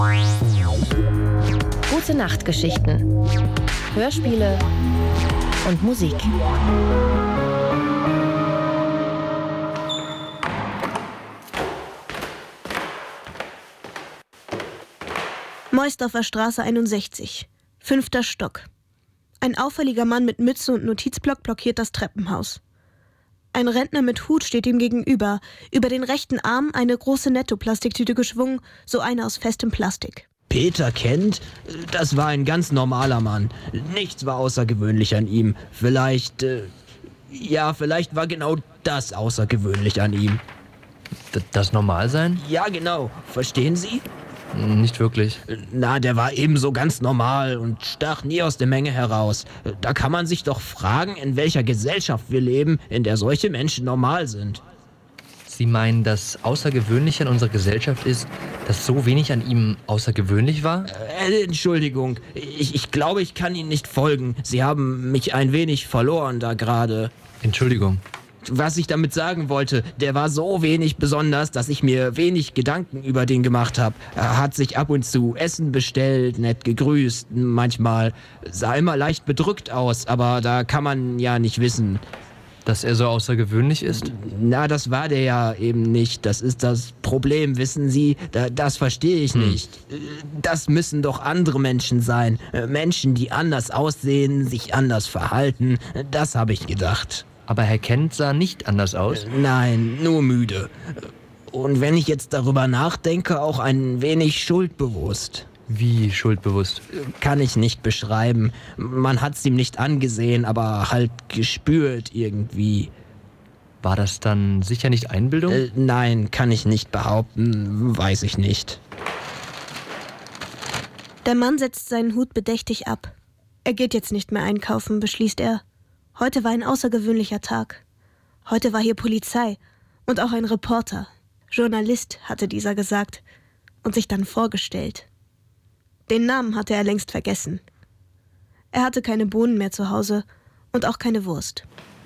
Gute Nachtgeschichten, Hörspiele und Musik. Meusdorfer Straße 61, 5. Stock. Ein auffälliger Mann mit Mütze und Notizblock blockiert das Treppenhaus. Ein Rentner mit Hut steht ihm gegenüber, über den rechten Arm eine große Netto-Plastiktüte geschwungen, so eine aus festem Plastik. Peter Kent? Das war ein ganz normaler Mann. Nichts war außergewöhnlich an ihm. Vielleicht war genau das außergewöhnlich an ihm. Das Normalsein? Ja, genau. Verstehen Sie? Nicht wirklich. Na, der war ebenso ganz normal und stach nie aus der Menge heraus. Da kann man sich doch fragen, in welcher Gesellschaft wir leben, in der solche Menschen normal sind. Sie meinen, das Außergewöhnliche an unserer Gesellschaft ist, dass so wenig an ihm außergewöhnlich war? Entschuldigung, ich glaube, ich kann Ihnen nicht folgen. Sie haben mich ein wenig verloren da gerade. Entschuldigung. Was ich damit sagen wollte, der war so wenig besonders, dass ich mir wenig Gedanken über den gemacht habe. Er hat sich ab und zu Essen bestellt, nett gegrüßt, manchmal sah immer leicht bedrückt aus, aber da kann man ja nicht wissen. Dass er so außergewöhnlich ist? Na, das war der ja eben nicht. Das ist das Problem, wissen Sie? Das verstehe ich nicht. Das müssen doch andere Menschen sein. Menschen, die anders aussehen, sich anders verhalten. Das habe ich gedacht. Aber Herr Kent sah nicht anders aus? Nein, nur müde. Und wenn ich jetzt darüber nachdenke, auch ein wenig schuldbewusst. Wie schuldbewusst? Kann ich nicht beschreiben. Man hat's ihm nicht angesehen, aber halt gespürt irgendwie. War das dann sicher nicht Einbildung? Nein, kann ich nicht behaupten. Weiß ich nicht. Der Mann setzt seinen Hut bedächtig ab. Er geht jetzt nicht mehr einkaufen, beschließt er. Heute war ein außergewöhnlicher Tag. Heute war hier Polizei und auch ein Reporter. Journalist, hatte dieser gesagt und sich dann vorgestellt. Den Namen hatte er längst vergessen. Er hatte keine Bohnen mehr zu Hause und auch keine Wurst.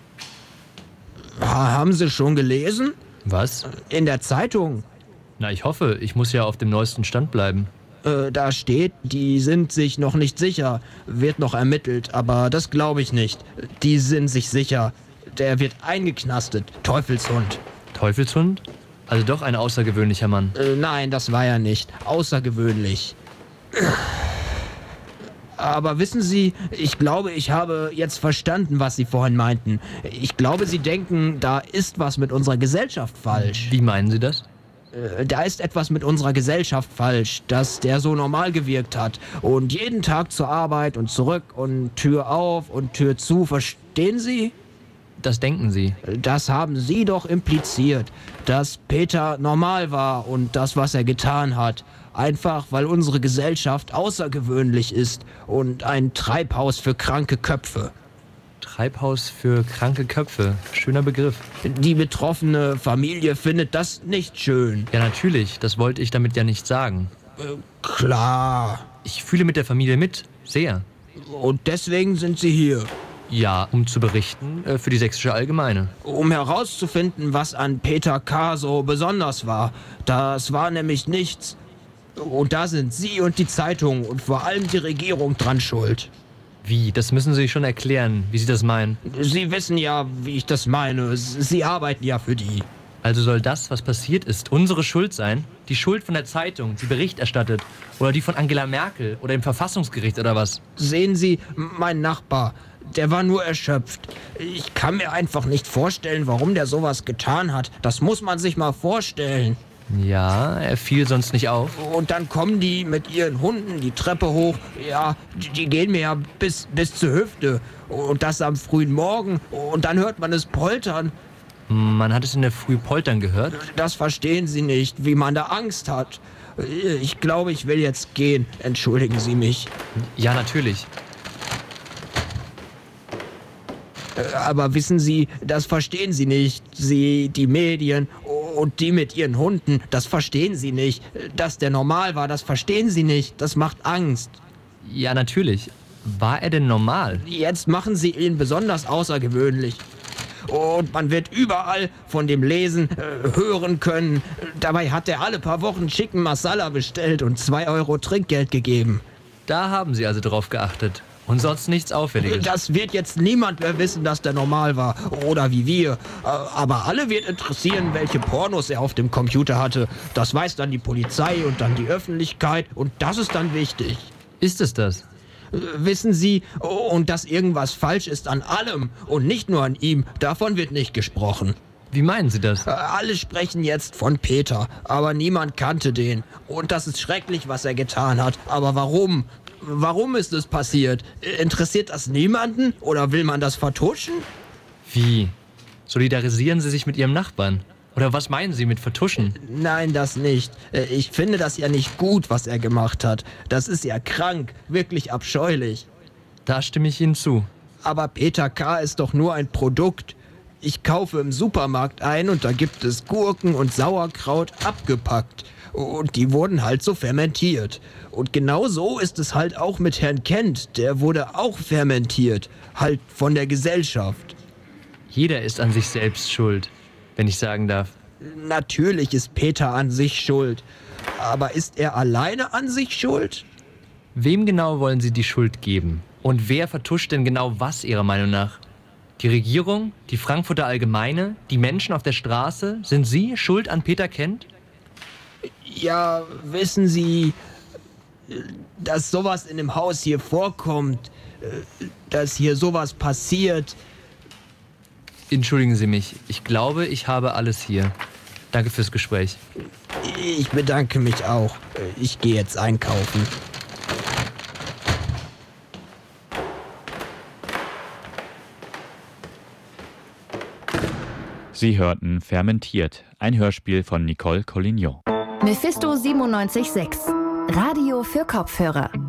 Haben Sie schon gelesen? Was? In der Zeitung. Na, ich hoffe. Ich muss ja auf dem neuesten Stand bleiben. Da steht, die sind sich noch nicht sicher. Wird noch ermittelt, aber das glaube ich nicht. Die sind sich sicher. Der wird eingeknastet. Teufelshund. Teufelshund? Also doch ein außergewöhnlicher Mann. Nein, das war er nicht. Außergewöhnlich. Aber wissen Sie, ich glaube, ich habe jetzt verstanden, was Sie vorhin meinten. Ich glaube, Sie denken, da ist was mit unserer Gesellschaft falsch. Wie meinen Sie das? Da ist etwas mit unserer Gesellschaft falsch, dass der so normal gewirkt hat. Und jeden Tag zur Arbeit und zurück und Tür auf und Tür zu. Verstehen Sie? Das denken Sie. Das haben Sie doch impliziert, dass Peter normal war und das, was er getan hat. Einfach, weil unsere Gesellschaft außergewöhnlich ist und ein Treibhaus für kranke Köpfe. Treibhaus für kranke Köpfe. Schöner Begriff. Die betroffene Familie findet das nicht schön. Ja, natürlich. Das wollte ich damit ja nicht sagen. Klar. Ich fühle mit der Familie mit. Sehr. Und deswegen sind Sie hier. Ja, um zu berichten für die Sächsische Allgemeine. Um herauszufinden, was an Peter K. so besonders war. Das war nämlich nichts. Und da sind Sie und die Zeitung und vor allem die Regierung dran schuld. Wie? Das müssen Sie schon erklären, wie Sie das meinen. Sie wissen ja, wie ich das meine. Sie arbeiten ja für die. Also soll das, was passiert ist, unsere Schuld sein? Die Schuld von der Zeitung, die Bericht erstattet? Oder die von Angela Merkel oder dem Verfassungsgericht oder was? Sehen Sie, mein Nachbar, der war nur erschöpft. Ich kann mir einfach nicht vorstellen, warum der sowas getan hat. Das muss man sich mal vorstellen. Ja, er fiel sonst nicht auf. Und dann kommen die mit ihren Hunden die Treppe hoch. Ja, die gehen mir ja bis zur Hüfte. Und das am frühen Morgen. Und dann hört man es poltern. Man hat es in der Früh poltern gehört? Das verstehen Sie nicht, wie man da Angst hat. Ich glaube, ich will jetzt gehen. Entschuldigen Sie mich. Ja, natürlich. Aber wissen Sie, das verstehen Sie nicht. Sie, die Medien und die mit ihren Hunden, das verstehen Sie nicht. Dass der normal war, das verstehen Sie nicht. Das macht Angst. Ja, natürlich. War er denn normal? Jetzt machen Sie ihn besonders außergewöhnlich. und man wird überall von dem lesen, hören können. Dabei hat er alle paar Wochen Chicken Masala bestellt und 2 Euro Trinkgeld gegeben. Da haben Sie also drauf geachtet. Und sonst nichts Auffälliges. Das wird jetzt niemand mehr wissen, dass der normal war. Oder wie wir. Aber alle wird interessieren, welche Pornos er auf dem Computer hatte. Das weiß dann die Polizei und dann die Öffentlichkeit. Und das ist dann wichtig. Ist es das? Wissen Sie, und dass irgendwas falsch ist an allem und nicht nur an ihm, davon wird nicht gesprochen. Wie meinen Sie das? Alle sprechen jetzt von Peter, aber niemand kannte den. Und das ist schrecklich, was er getan hat. Aber warum? Warum ist es passiert? Interessiert das niemanden oder will man das vertuschen? Wie? Solidarisieren Sie sich mit Ihrem Nachbarn? Oder was meinen Sie mit vertuschen? Nein, das nicht. Ich finde das ja nicht gut, was er gemacht hat. Das ist ja krank, wirklich abscheulich. Da stimme ich Ihnen zu. Aber Peter K. ist doch nur ein Produkt. Ich kaufe im Supermarkt ein und da gibt es Gurken und Sauerkraut abgepackt. Und die wurden halt so fermentiert. Und genau so ist es halt auch mit Herrn Kent. Der wurde auch fermentiert. Halt von der Gesellschaft. Jeder ist an sich selbst schuld, wenn ich sagen darf. Natürlich ist Peter an sich schuld. Aber ist er alleine an sich schuld? Wem genau wollen Sie die Schuld geben? Und wer vertuscht denn genau was Ihrer Meinung nach? Die Regierung, die Frankfurter Allgemeine, die Menschen auf der Straße? Sind Sie schuld an Peter Kent? Ja, wissen Sie, dass sowas in dem Haus hier vorkommt, dass hier sowas passiert. Entschuldigen Sie mich, ich glaube, ich habe alles hier. Danke fürs Gespräch. Ich bedanke mich auch. Ich gehe jetzt einkaufen. Sie hörten Fermentiert, ein Hörspiel von Nicole Collignon. Mephisto 97.6. Radio für Kopfhörer.